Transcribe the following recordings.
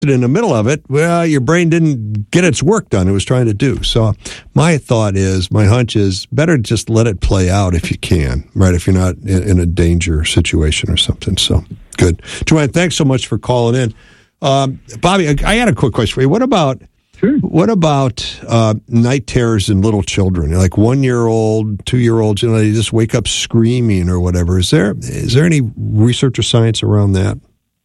in the middle of it, well, your brain didn't get its work done it was trying to do. So my hunch is better just let it play out if you can, right? If you're not in a danger situation or something. So good. Joanne, thanks so much for calling in. Bobby, I had a quick question for you. What about night terrors in little children, like 1-year-old, 2-year-olds, they just wake up screaming or whatever? Is there any research or science around that?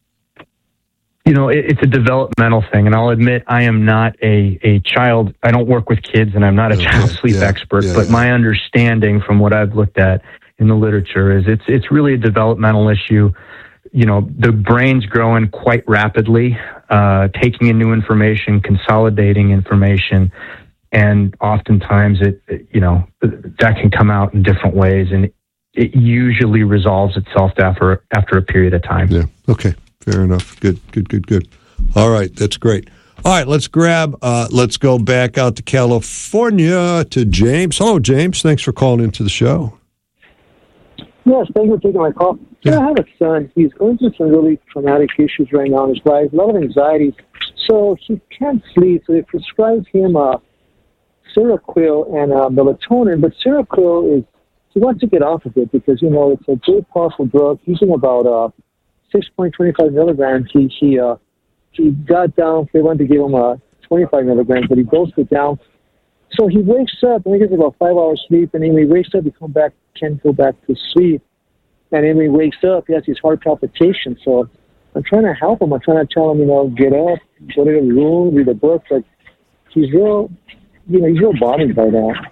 It's a developmental thing, and I'll admit I am not a child. I don't work with kids, and I'm not a child sleep expert. But my understanding from what I've looked at in the literature is it's really a developmental issue. The brain's growing quite rapidly, taking in new information, consolidating information, and oftentimes that can come out in different ways, and it usually resolves itself after a period of time. Yeah. Okay. Fair enough. Good. All right. That's great. All right. Let's go back out to California to James. Hello, James. Thanks for calling into the show. Yes, thank you for taking my call. I have a son. He's going through some really traumatic issues right now in his life, a lot of anxiety. So he can't sleep. So they prescribed him Seroquel and melatonin. But Seroquel he wants to get off of it because, it's a very powerful drug. Using about 6.25 milligrams. He got down. They wanted to give him 25 milligrams, but he dosed it down. So he wakes up, and he gets about 5 hours sleep, and then when he wakes up, can't go back to sleep. And then when he wakes up, he has these heart palpitations. So I'm trying to help him. I'm trying to tell him, get up, go to the room, read a book. But he's real bothered by that.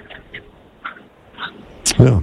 Yeah.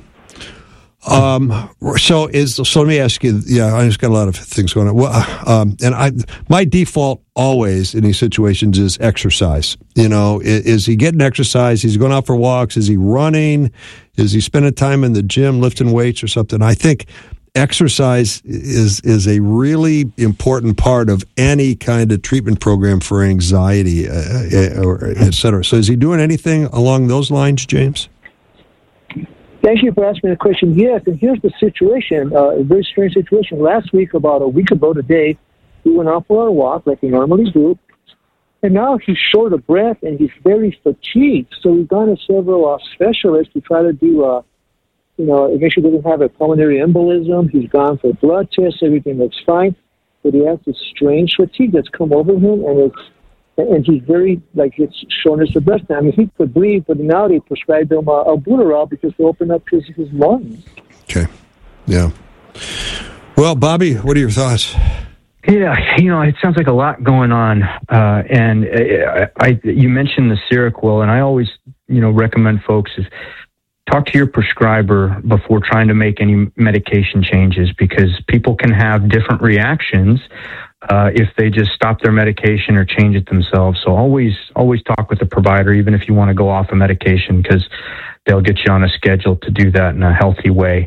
So let me ask you. Yeah, I just got a lot of things going on. Well, my default always in these situations is exercise. Is he getting exercise? Is he going out for walks? Is he running? Is he spending time in the gym lifting weights or something? I think exercise is a really important part of any kind of treatment program for anxiety, or et cetera. So is he doing anything along those lines, James? Thank you for asking the question. Yes, and here's the situation, a very strange situation. Last week, about a week ago today, we went out for our walk like we normally do, and now he's short of breath and he's very fatigued. So we've gone to several specialists to try to do, make sure he doesn't have a pulmonary embolism. He's gone for blood tests, everything looks fine, but he has this strange fatigue that's come over him, and he's very, it's shortness of breath now. I mean, he could breathe, but now they prescribed him albuterol because they open up his lungs. Okay. Yeah. Well, Bobby, what are your thoughts? Yeah, it sounds like a lot going on. And you mentioned the Seroquel, and I always, recommend folks is talk to your prescriber before trying to make any medication changes, because people can have different reactions if they just stop their medication or change it themselves. So always talk with the provider, even if you want to go off a medication, because they'll get you on a schedule to do that in a healthy way.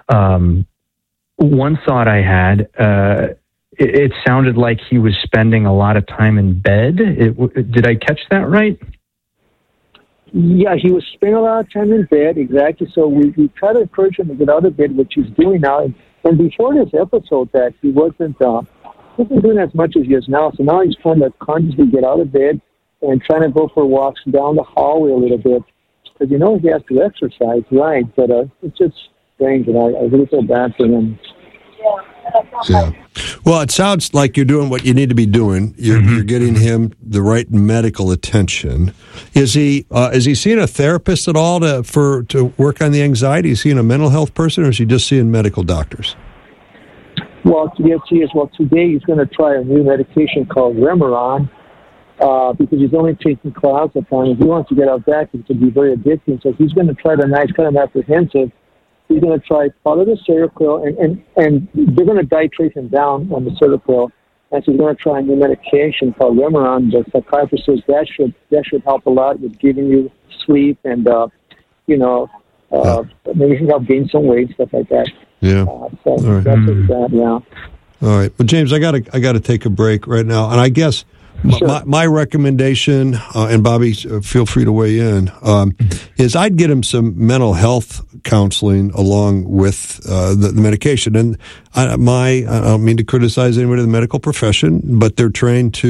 One thought I had, it sounded like he was spending a lot of time in bed. Did I catch that right? Yeah, he was spending a lot of time in bed, exactly. So we try to encourage him to get out of bed, which he's doing now. And before this episode, that he wasn't doing as much as he is now. So now he's trying to consciously get out of bed and trying to go for walks down the hallway a little bit. Because he has to exercise, right? But it's just strange, and I really feel bad for him. Yeah. Well, it sounds like you're doing what you need to be doing. You're getting him the right medical attention. Is he seeing a therapist at all to work on the anxiety? Is he seeing a mental health person, or is he just seeing medical doctors? Well, yes, he is. Well, today he's going to try a new medication called Remeron because he's only taking clozapine. If he wants to get out back, it can be very addicting. So he's going to try the nice kind of apprehensive. He's going to try part of the Seroquel, and they're going to titrate him down on the Seroquel. And so he's going to try a new medication called Remeron. The psychiatrist says that should help a lot with giving you sleep and maybe he can help gain some weight, stuff like that. Yeah. So that's what that. Yeah. All right. Well, James, I got to take a break right now, and I guess My recommendation, and Bobby, feel free to weigh in, is I'd get him some mental health counseling along with the medication. And I don't mean to criticize anybody in the medical profession, but they're trained to